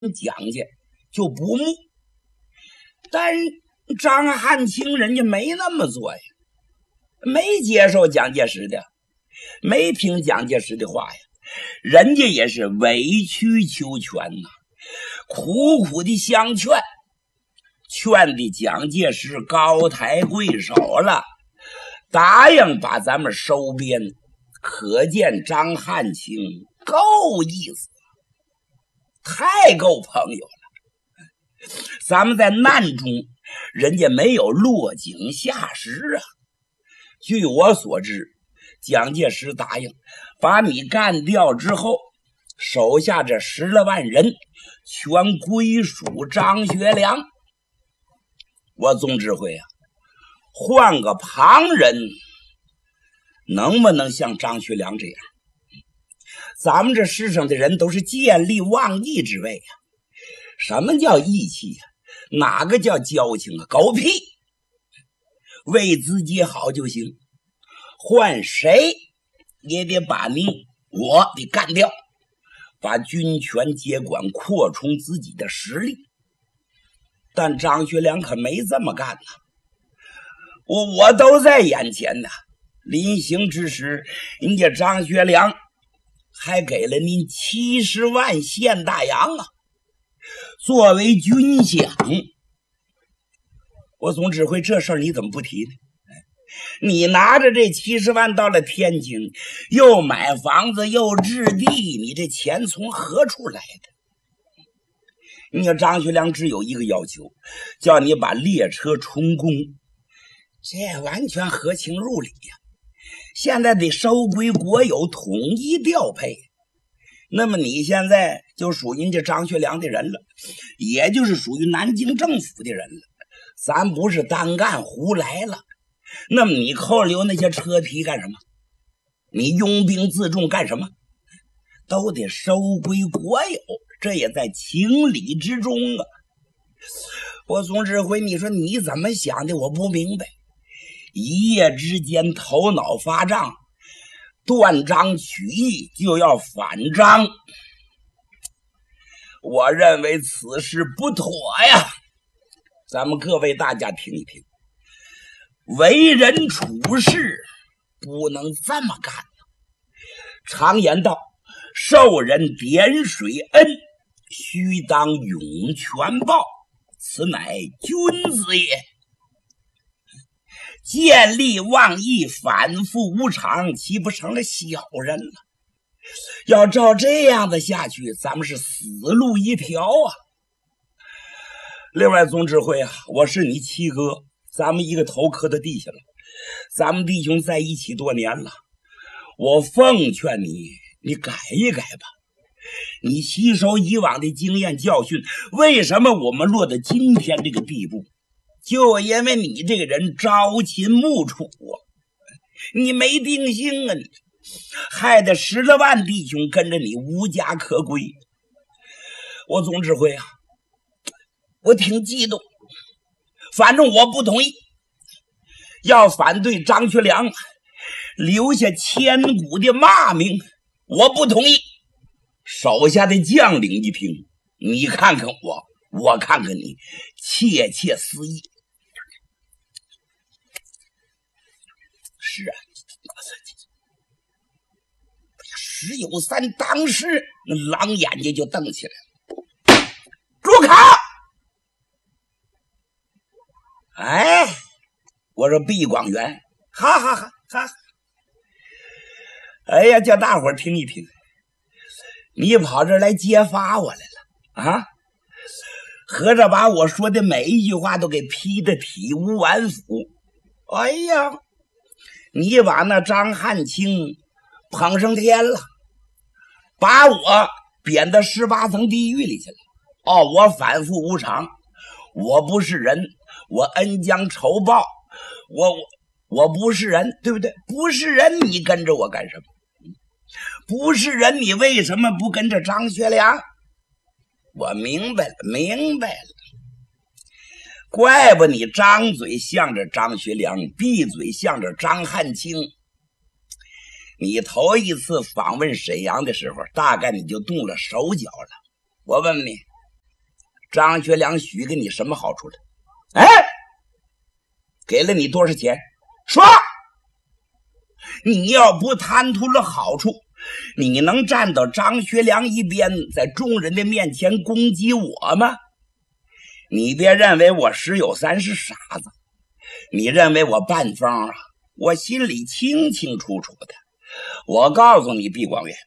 蒋家就不睦。但张汉卿人家没那么做呀，没接受蒋介石的，没听蒋介石的话呀，人家也是委曲求全呐，苦苦的相劝，劝的蒋介石高抬贵手了，答应把咱们收编。可见张汉卿够意思，太够朋友了。咱们在难中，人家没有落井下石啊。据我所知，蒋介石答应把你干掉之后，手下这10来万人全归属张学良。我总指挥啊，换个旁人能不能像张学良这样？咱们这世上的人都是见利忘义之辈呀。什么叫义气呀？哪个叫交情啊？狗屁！为自己好就行，换谁也得把我得干掉，把军权接管，扩充自己的实力。但张学良可没这么干呢，我都在眼前呢。临行之时，人家张学良还给了您70万现大洋啊，作为军饷。我总指挥这事儿你怎么不提呢？你拿着这70万到了天津，又买房子又置地，你这钱从何处来的？你看张学良只有一个要求，叫你把列车充公，这完全合情入理呀。现在得收归国有，统一调配。那么你现在就属于这张学良的人了，也就是属于南京政府的人了。咱不是单干胡来了。那么你扣留那些车皮干什么？你拥兵自重干什么？都得收归国有，这也在情理之中啊。我总指挥，你说你怎么想的？我不明白。一夜之间头脑发胀，断章取义，就要反张。我认为此事不妥呀。咱们各位大家听一听，为人处事不能这么干。常言道，受人点水恩，须当涌泉报，此乃君子也。见利忘义，反复无常，岂不成了小人了？要照这样的下去，咱们是死路一条啊。另外总指挥啊，我是你七哥，咱们一个头磕的地下了，咱们弟兄在一起多年了，我奉劝你改一改吧，你吸收以往的经验教训。为什么我们落到今天这个地步？就因为你这个人朝秦暮楚啊，你没定性啊，你害得10来万弟兄跟着你无家可归。我总指挥啊，我挺激动，反正我不同意，要反对张学良留下千古的骂名，我不同意。手下的将领一听，你看看我看看你，窃窃私议。是啊，石有三当时那狼眼睛就瞪起来了，住口！哎，我说毕广元，哈哈哈哈！哎呀，叫大伙儿听一听，你跑这儿来揭发我来了啊？合着把我说的每一句话都给批得体无完肤。哎呀，你把那张汉卿捧上天了，把我贬到18层地狱里去了。哦，我反复无常，我不是人，我恩将仇报，我不是人，对不对？不是人，你跟着我干什么？不是人，你为什么不跟着张学良？我明白了，明白了。怪不你张嘴向着张学良，闭嘴向着张汉卿。你头一次访问沈阳的时候，大概你就动了手脚了。我问你， 张学良许给你什么好处了？哎，给了你多少钱？说，你要不贪图了好处，你能站到张学良一边，在众人的面前攻击我吗？你别认为我石有三是傻子，你认为我半疯啊？我心里清清楚楚的。我告诉你，毕广元，